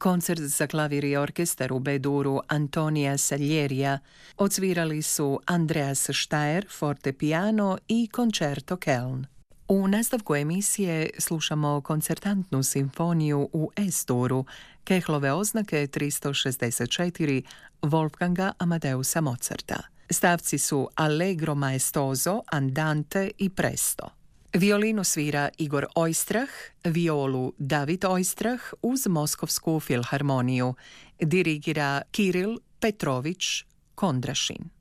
Koncert za klavir i orkestar u B-duru Antonija Salieriya odsvirali su Andreas Steyr, fortepiano i Concerto Köln. U nastavku emisije slušamo koncertantnu simfoniju u S-duru Kehlove oznake 364 Wolfganga Amadeusa Mozarta. Stavci su Allegro maestoso, Andante i Presto. Violinu svira Igor Oistrach, violu David Oistrach uz Moskovsku filharmoniju. Dirigira Kiril Petrović Kondrašin.